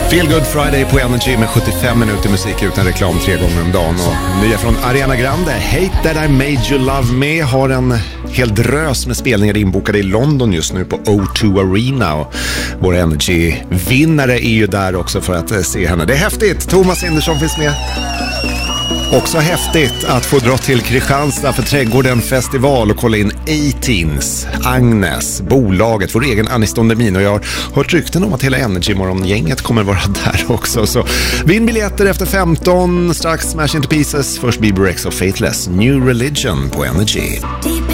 Feel Good Friday på Energy med 75 minuter musik utan reklam 3 gånger om dagen. Och nya från Ariana Grande, Hate That I Made You Love Me, har en hel drös med spelningar inbokade i London just nu på O2 Arena. Och våra Energy-vinnare är ju där också för att se henne. Det är häftigt, Thomas Indersson finns med. Också häftigt att få dra till Kristianstad för Trädgården festival och kolla in A-Teens, Agnes, bolaget, vår egen Aniston Demin. Och jag har hört rykten om att hela Energy-morgon-gänget kommer vara där också. Så vinn biljetter efter 15, strax Smash Into Pieces, först Bieber X och Faithless, New Religion på Energy.